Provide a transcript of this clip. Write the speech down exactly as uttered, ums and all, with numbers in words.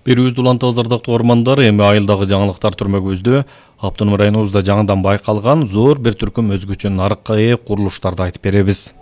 Берүүбүз уланты азардактуу ормандар эми айылдагы жаңылыктар түрмөгүбүздө автоном районубузда жаңыдан байкалган зор бир түркүм өзгөчө нарыкка ээ курулуштарды айтып беребиз.